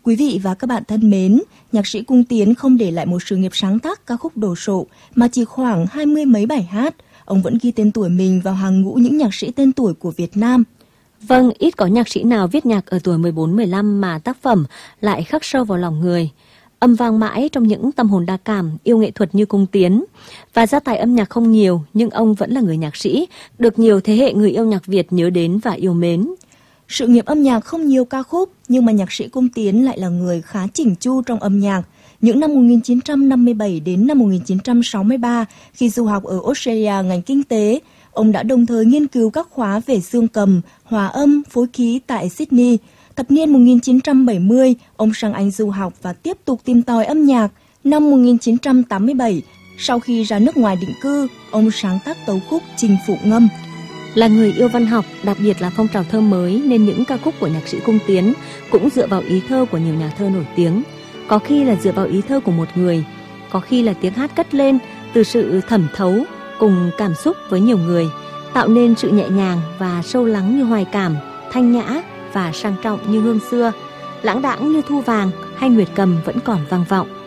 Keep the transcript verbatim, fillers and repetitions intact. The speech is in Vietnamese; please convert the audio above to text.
Quý vị và các bạn thân mến, nhạc sĩ Cung Tiến không để lại một sự nghiệp sáng tác ca khúc đồ sộ mà chỉ khoảng hai mươi mấy bài hát, ông vẫn ghi tên tuổi mình vào hàng ngũ những nhạc sĩ tên tuổi của Việt Nam. Vâng, ít có nhạc sĩ nào viết nhạc ở tuổi mười bốn mười lăm mà tác phẩm lại khắc sâu vào lòng người. Âm vang mãi trong những tâm hồn đa cảm, yêu nghệ thuật như Cung Tiến. Và gia tài âm nhạc không nhiều, nhưng ông vẫn là người nhạc sĩ, được nhiều thế hệ người yêu nhạc Việt nhớ đến và yêu mến. Sự nghiệp âm nhạc không nhiều ca khúc, nhưng mà nhạc sĩ Cung Tiến lại là người khá chỉnh chu trong âm nhạc. Những năm một nghìn chín trăm năm mươi bảy đến năm một nghìn chín trăm sáu mươi ba, khi du học ở Australia ngành kinh tế, ông đã đồng thời nghiên cứu các khóa về xương cầm, hòa âm, phối khí tại Sydney. Thập niên một nghìn chín trăm bảy mươi, ông sang Anh du học và tiếp tục tìm tòi âm nhạc. Năm một nghìn chín trăm tám mươi bảy, sau khi ra nước ngoài định cư, ông sáng tác tấu khúc Chinh Phụ Ngâm. Là người yêu văn học, đặc biệt là phong trào thơ mới, nên những ca khúc của nhạc sĩ Cung Tiến cũng dựa vào ý thơ của nhiều nhà thơ nổi tiếng. Có khi là dựa vào ý thơ của một người, có khi là tiếng hát cất lên từ sự thẩm thấu cùng cảm xúc với nhiều người, tạo nên sự nhẹ nhàng và sâu lắng như Hoài Cảm, thanh nhã và sang trọng như Hương Xưa, lãng đãng như Thu Vàng hay Nguyệt Cầm vẫn còn vang vọng.